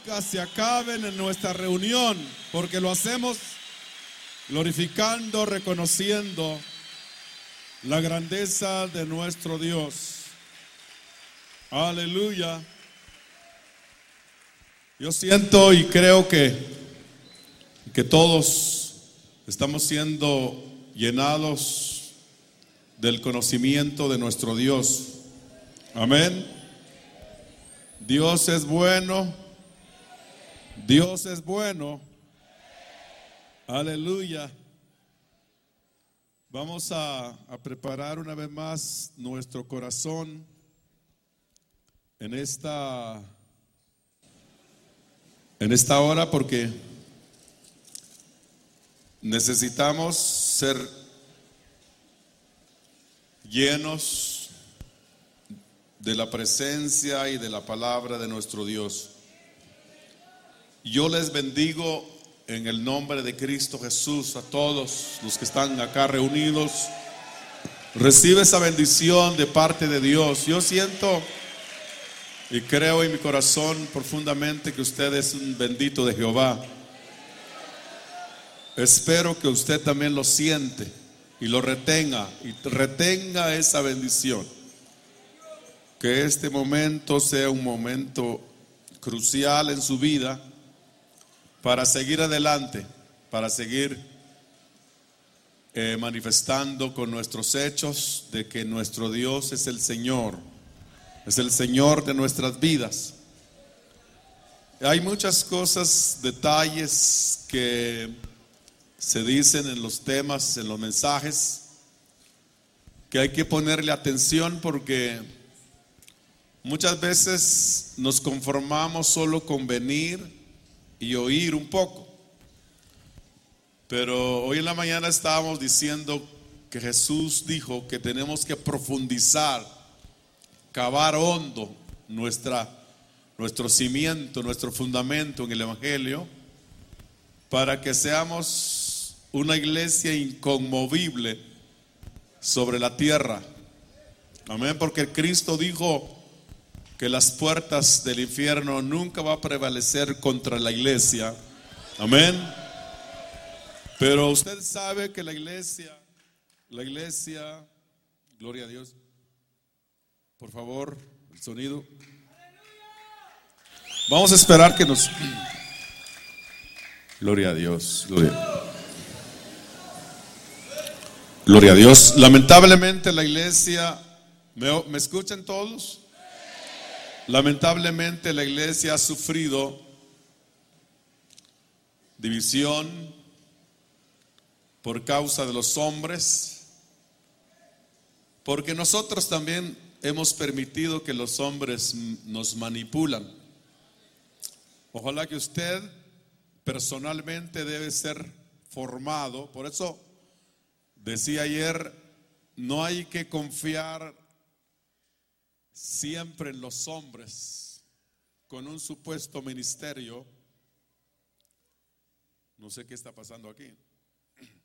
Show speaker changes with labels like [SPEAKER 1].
[SPEAKER 1] nunca se acaben en nuestra reunión, porque lo hacemos glorificando, reconociendo la grandeza de nuestro Dios. Aleluya. Yo siento y creo que todos estamos siendo llenados del conocimiento de nuestro Dios. Amén. Dios es bueno. Dios es bueno. Aleluya. Vamos a preparar una vez más nuestro corazón en esta hora, porque necesitamos ser llenos de la presencia y de la palabra de nuestro Dios. Yo les bendigo en el nombre de Cristo Jesús a todos los que están acá reunidos. Recibe esa bendición de parte de Dios. Yo siento y creo en mi corazón profundamente que usted es un bendito de Jehová. Espero que usted también lo siente y lo retenga esa bendición. Que este momento sea un momento crucial en su vida para seguir adelante, para seguir manifestando con nuestros hechos de que nuestro Dios es el Señor de nuestras vidas. Hay muchas cosas, detalles que se dicen en los temas, en los mensajes, que hay que ponerle atención, porque muchas veces nos conformamos solo con venir y oír un poco. Pero hoy en la mañana estábamos diciendo que Jesús dijo que tenemos que profundizar, cavar hondo nuestro cimiento, nuestro fundamento en el Evangelio, para que seamos una iglesia inconmovible sobre la tierra. Amén, porque Cristo dijo que las puertas del infierno nunca va a prevalecer contra la iglesia. Amén. Pero usted sabe que la iglesia, gloria a Dios. Por favor, el sonido. Vamos a esperar que nos... Gloria a Dios. Gloria a Dios. Lamentablemente la iglesia, ¿me escuchan todos? Lamentablemente la iglesia ha sufrido división por causa de los hombres, porque nosotros también hemos permitido que los hombres nos manipulan. Ojalá que usted personalmente debe ser formado. Por eso decía ayer, no hay que confiar siempre en los hombres con un supuesto ministerio. No sé qué está pasando aquí.